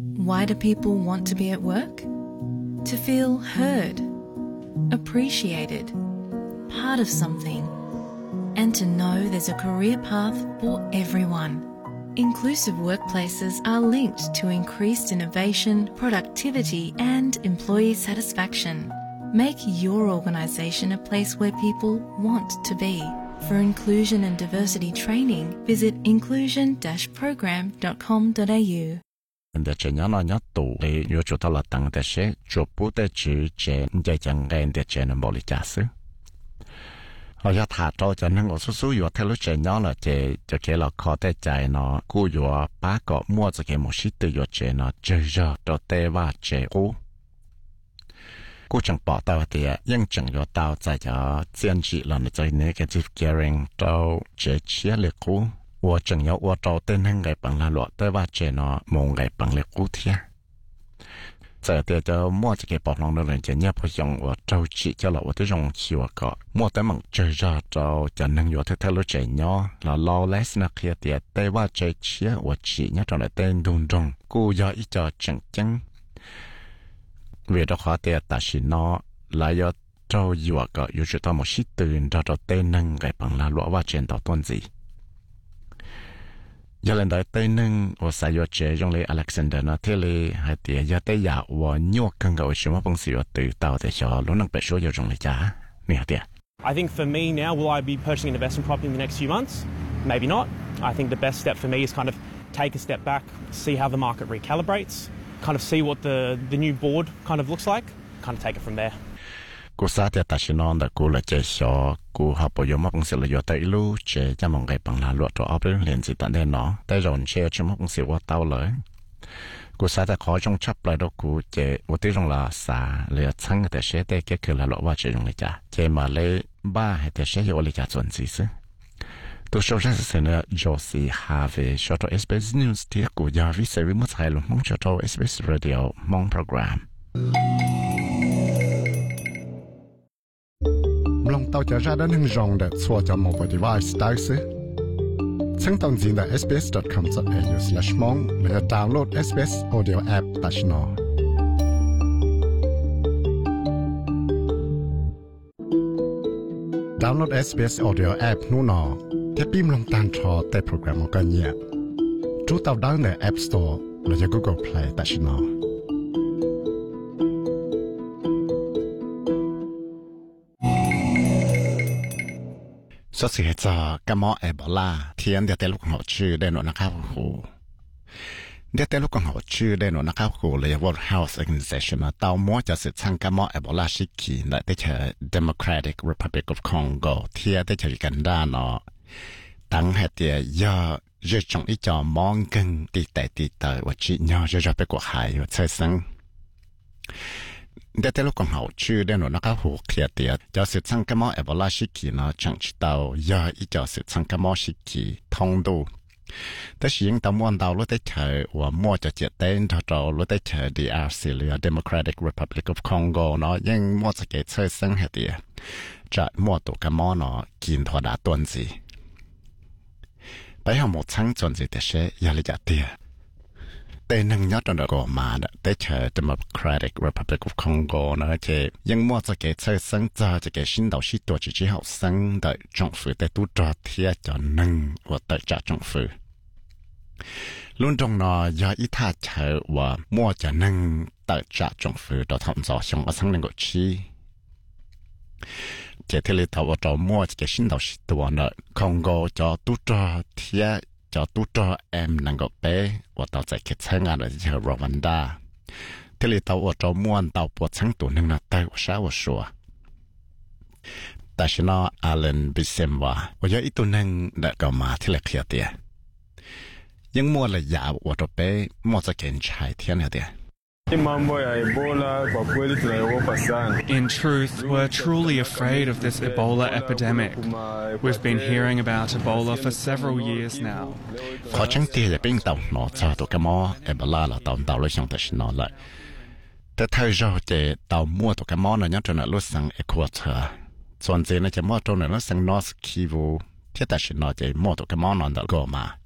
Why do people want to be at work? To feel heard, appreciated, part of something, and to know there's a career path for everyone. Inclusive workplaces are linked to increased innovation, productivity, and employee satisfaction. Make your organisation a place where people want to be. For inclusion and diversity training, visit inclusion-program.com.au. Để trẻ nhỏ nó nhát tụ để yêu chuột là tăng để sẽ chụp bút để chữ trẻ để chẳng gây để trẻ nó bỏ đi trả xứ. Họ cho thả cho nên ở số số yêu theo lúc trẻ nhỏ là trẻ cho cái là khó để chạy nó cú yêu ba có mua cho cái một số từ yêu trẻ nó chơi giờ cho tê và trẻ cú chẳng bỏ tao thì nhưng chẳng yêu tao tại cho chiến trị là nó chơi negative gearing cho trẻ chia liệt cú. 我正要我找灯很个帮他落，对吧？这呢，梦个帮了古天。这点就莫这个帮忙的人家也不用我周起叫了，我都用起我个，莫得忙这着就就能有他他了这鸟，了老来是那些点，对吧？这些我起呢，找来灯东中，故要一着正经。为了话点，但是呢，来要周一我个，有时到某些灯着着灯能个帮他落，我见到段子。 giờ lên tới tây nâng và sai yo chế trong lấy Alexander nó thế li hai tiệt giờ tây giả và nhiều cần gọi số mà bông xỉu từ tàu để cho lúc năng bể số giờ trong lấy giá nè tiệt. I think for me now, will I be purchasing an investment property in the next few months? Maybe not. I think the best step for me is kind of take a step back, see how the market recalibrates, kind of see what the new board kind of looks like, kind of take it from there. Cô sa tiệt ta xin nói là cô là chế số cô học bồi dưỡng mong sẽ là do tới lu chế cho mong cái bằng là luật cho áp lên liền gì tận đây nó tới rồi chế cho mong sẽ qua tao lợi cô sa ta khó trong chấp lại đó cô chế vô tới trong là sa là chăng để sẽ tới cáiคือlà luật và chế trong này cha chế mà lấy ba hay để sẽ hiểu lấy cha chuẩn gì chứ tôi sau đó sẽ là Josie Harvey cho SBS News thì cô giáo vi sẽ remote hay luôn mong cho SBS Radio mong program long tàu trở ra đến hình rong để xóa cho một device đại sứ. Xem tàu tin tại sbs.com.au/mong để download SBS Audio app tại nó. Download SBS Audio app nu nó để phim long tan cho tại program của cái nhẹ. Chú tàu download tại App Store hoặc Google Play tại nó. số sự cho cái mỏ Ebola thiên để tới lúc họ chưa để nó khắc phục để tới lúc họ chưa để nó khắc phục là World Health Organization tao muốn cho sự sang cái mỏ Ebola sĩ kỳ là để cho Democratic Republic of Congo thiên để cho Uganda nó tăng hệ địa do rất trọng ý cho mong cần đi tới và chỉ nhau cho bị cuộc hải và xây dựng để tới lúc còn hậu chưa để nó khắc phục thiệt cho sự sang cái mỏ Ebola sĩ kỳ nó chẳng chỉ tao do ý cho sự sang cái mỏ sĩ kỳ thông đủแต่สิ่งต่างวันดาวรู้ได้เจอว่ามั่วจะเจตนาเรารู้ได้เจอ DRC หรือ Democratic Republic of Congo เนาะยังมั่วจะเกิดเชื่อซึ่งเหตุจะมั่วตัวกับมั่วเนาะกินถั่วดาต้นสิไปหาหมดทั้งจนสิแต่เชื่อยาลิจัดเดียแต่หนึ่งยอดเราก็มาได้เจอ Democratic Republic of Congo เนาะเจยังมั่วจะเกิดเชื่อซึ่งจะเกิดสินดาวชิตัวจีเขาซึ่งได้จงฝืนได้ตู้จอดเทียจนหนึ่งว่าได้จะจงฝืนluôn trong nó do ít thà chờ và mua cho nên tự trả trong phủ đó thẩm dò xong ở sang nên gọi chi chỉ thế là tàu cho mua cái sinh đầu sĩ tuổi nợ Congo cho tu cho thia cho tu cho em năng gọi bé và tàu chạy cái xe ngàn ở chờ Rwanda thế là tàu cho mua tàu buộc sáng tuổi nên là tay của sáu và sủa tại sao nó Alan Bisemwa và do ít tuổi nên đã có mà thế là kia tiền nhưng mua là giả của tôi bé mua cho kiện trái thiên này đấy. In truth, we're truly afraid of this Ebola epidemic. We've been hearing about Ebola for several years now. Khó chăng tiền là bên tàu nó cho tôi cái mỏ Ebola là tàu lấy xong tới nó lại. Thế thời giờ thì tàu mua tôi cái mỏ này nhớ cho nó lúc sang Ecuador. Còn gì nó chỉ mua cho nó sang North Kivu. Thế tại sao nó chỉ mua tôi cái mỏ nó đã go mà.